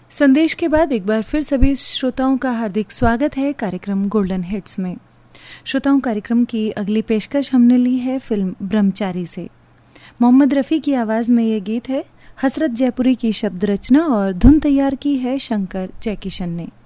संदेश के बाद एक बार फिर सभी श्रोताओं का हार्दिक स्वागत है कार्यक्रम गोल्डन हिट्स में। श्रोताओं, कार्यक्रम की अगली पेशकश हमने ली है फिल्म ब्रह्मचारी से। मोहम्मद रफ़ी की आवाज़ में ये गीत है। हसरत जयपुरी की शब्द रचना और धुन तैयार की है शंकर जयकिशन ने।